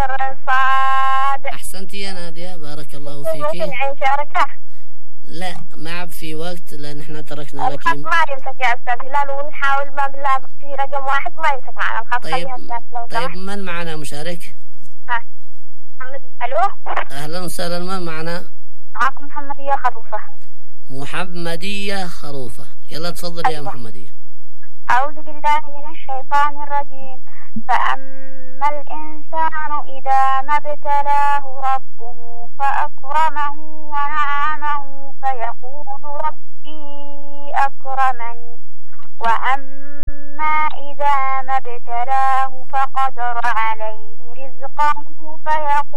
المرصاد. أحسنتي يا نادية، بارك الله فيك. عين شاركة؟ لا ما في وقت لأن احنا تركنا لك. الخط ما يمسك يا أستاذ هلال، ونحاول ما بالله في رقم واحد ما يمسك معنا الخط. طيب من معنا مشارك؟ محمد. ألو. أهلا وسهلا، من معنا؟ معكم محمدية خروفة. محمدية خروفة، يلا تفضل يا محمدية. أعوذ بالله من الشيطان الرجيم. فأما الإنسان إذا ما ابتلاه ربه فأكرمه ونعمه فيقول ربي أكرمن، وأما إذا ما ابتلاه فقدر عليه رزقه فيقول